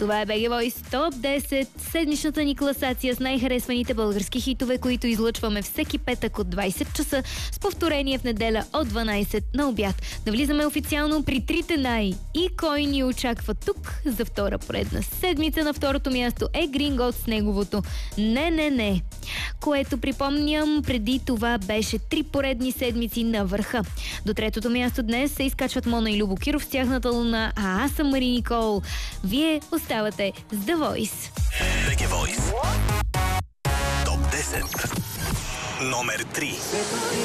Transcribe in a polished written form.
Това е BG Voice Top 10, седмичната ни класация с най-харесваните български хитове, които излъчваме всеки петък от 20 часа, с повторение в неделя от 12 на обяд. Да влизаме официално при трите и кой ни очаква тук за втора поредна седмица. На второто място е Green God с неговото Не, което, припомням, преди това беше 3 поредни седмици на върха. До третото място днес се изкачват Мона и Любо Киров с тяхната Луна, а аз съм Мари Никол. Вие оставате с The Voice. BG Voice Топ 10 номер 3.